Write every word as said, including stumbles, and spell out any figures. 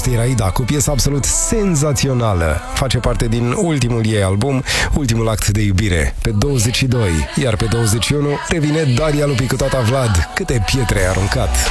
este Iraida cu piesă absolut senzațională. Face parte din ultimul ei album, Ultimul act de iubire, pe douăzeci și doi. Iar pe douăzeci și unu revine Daria Lupi cu tata Vlad. Câte pietre ai aruncat!